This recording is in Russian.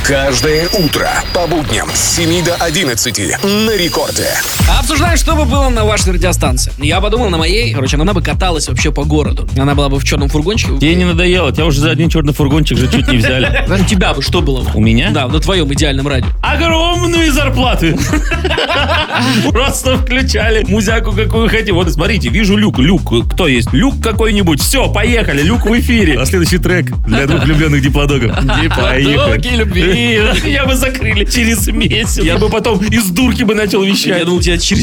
Каждое утро по будням с 7 до 11 на рекорде. Обсуждаем, что бы было на вашей радиостанции. Я подумал, на моей, она бы каталась вообще по городу. Она была бы в черном фургончике. Тебе не надоело, тебя уже за один черный фургончик же чуть не взяли. У тебя бы что было? У меня? Да, на твоем идеальном радио. Огромные зарплаты. Просто включали музяку, какую хотим. Вот смотрите, вижу люк. Кто есть? Люк какой-нибудь. Все, поехали, люк в эфире. А следующий трек для двух влюбленных диплодогов. Диплодоги любви. Меня бы закрыли через месяц. Я бы потом из дурки бы начал вещать. Я думал, тебя через